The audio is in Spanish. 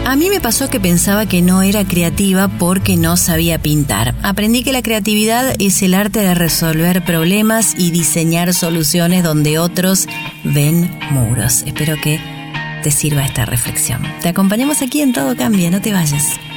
A mí me pasó que pensaba que no era creativa porque no sabía pintar. Aprendí que la creatividad es el arte de resolver problemas y diseñar soluciones donde otros ven muros. Espero que te sirva esta reflexión. Te acompañamos aquí en Todo Cambia, no te vayas.